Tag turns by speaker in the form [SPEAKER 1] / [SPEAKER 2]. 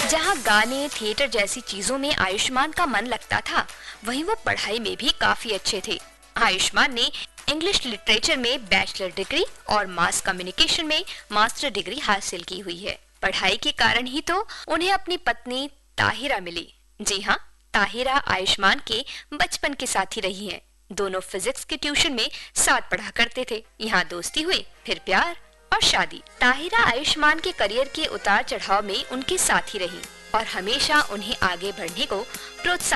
[SPEAKER 1] जहाँ गाने, थिएटर जैसी चीजों में आयुष्मान का मन लगता था, वहीं वो पढ़ाई में भी काफी अच्छे थे। आयुष्मान ने इंग्लिश लिटरेचर में बैचलर डिग्री और मास कम्युनिकेशन में मास्टर डिग्री हासिल की हुई है। पढ़ाई के कारण ही तो उन्हें अपनी पत्नी ताहिरा मिली। जी हाँ, ताहिरा आयुष्मान के बचपन के साथी रही हैं। दोनों फिजिक्स के ट्यूशन में साथ पढ़ा करते थे। यहाँ दोस्ती हुई, फिर प्यार और शादी। ताहिरा आयुष्मान के करियर के उतार चढ़ाव में उनके साथ ही रही और हमेशा उन्हें आगे बढ़ने को प्रोत्साहित